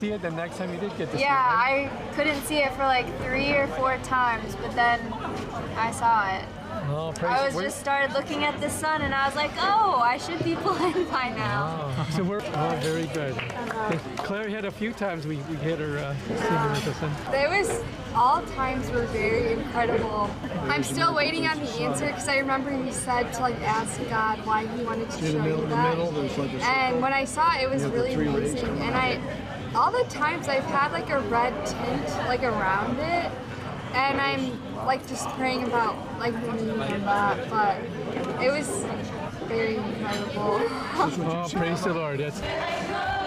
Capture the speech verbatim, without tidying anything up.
See it the next time you did get to Yeah, see it, right? I couldn't see it for like three or four times, but then I saw it. Oh, praise I was where- just started looking at the sun and I was like, oh, I should be blind by now. Oh, so we're oh, very good. Claire had a few times we, we hit her uh, singing with the sun. There was, all times were very incredible. I'm still waiting on the answer because I remember he said to like ask God why he wanted to show you that. And when I saw it, it was really amazing. And I, all the times I've had like a red tint like around it, and I'm like just praying about like the meaning of that, but it was very incredible. Oh, praise the Lord. That's